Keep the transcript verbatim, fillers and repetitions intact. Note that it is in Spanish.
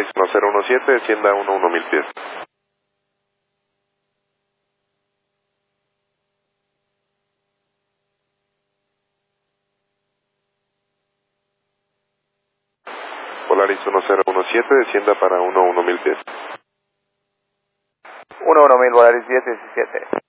Polaris uno cero uno siete, descienda uno uno mil pies. Polaris uno cero uno siete, descienda para uno uno mil pies. uno uno mil, Polaris diez diecisiete.